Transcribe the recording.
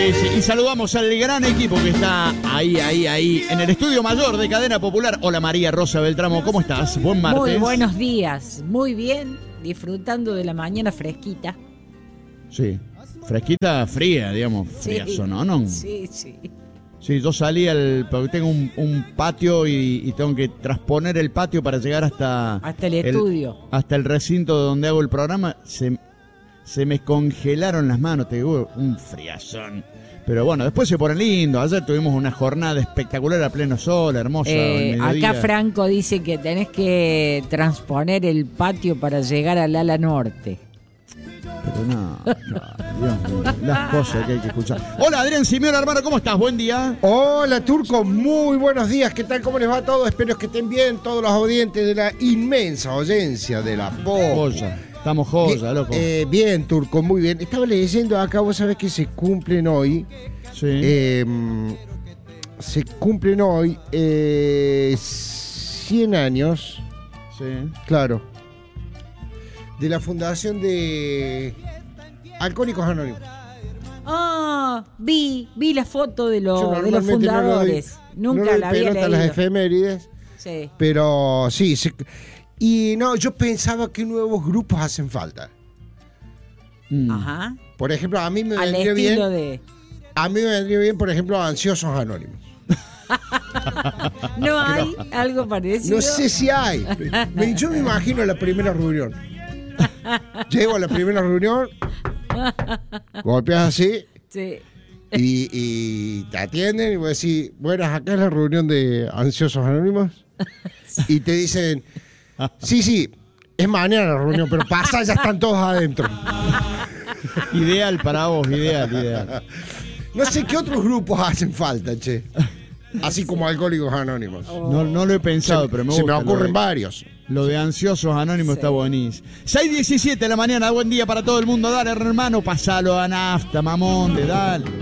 Sí. Y saludamos al gran equipo que está ahí, en el estudio mayor de Cadena Popular. Hola María Rosa Beltramo, ¿cómo estás? Buen martes. Muy buenos días, muy bien, disfrutando de la mañana fresquita. Sí, fresquita, fría, digamos, friazo, ¿no? Sí. Sí, yo salí porque tengo un patio y tengo que transponer el patio para llegar hasta el estudio. Hasta el recinto donde hago el programa. Se me congelaron las manos, te digo, un friazón. Pero bueno, después se pone lindo. Ayer tuvimos una jornada espectacular a pleno sol, hermosa. Acá Franco dice que tenés que transponer el patio para llegar al ala norte. Pero no, Dios mío, las cosas que hay que escuchar. Hola Adrián Simeón, hermano, ¿cómo estás? Buen día. Hola Turco, muy buenos días. ¿Qué tal? ¿Cómo les va a todos? Espero que estén bien todos los audientes de la inmensa audiencia de la Polla. Estamos joya, loco. Bien, Turco, muy bien. Estaba leyendo acá, vos sabés que se cumplen hoy. Sí. Se cumplen hoy 100 años. Sí. Claro. De la fundación de Alcohólicos Anónimos. Ah, vi la foto de los fundadores. Nunca la había leído. Las efemérides. Sí. Pero sí. Y no, yo pensaba que nuevos grupos hacen falta. Ajá. Por ejemplo, a mí me Al vendría bien. A mí me vendría bien, por ejemplo, Ansiosos Anónimos. ¿No hay algo parecido? No sé si hay. Yo me imagino la primera reunión. Llego a la primera reunión, golpeas así, sí. y te atienden y vos decís, buenas, acá es la reunión de Ansiosos Anónimos. Y te dicen, sí, es mañana la reunión, pero pasa, ya están todos adentro. Ideal para vos, ideal. No sé qué otros grupos hacen falta, che. Así como Alcohólicos Anónimos. No lo he pensado, pero me gusta. Se me ocurren varios. Lo de Ansiosos Anónimos está buenísimo. 6:17 de la mañana, buen día para todo el mundo. Dale, hermano, pasalo a nafta, mamón, dale.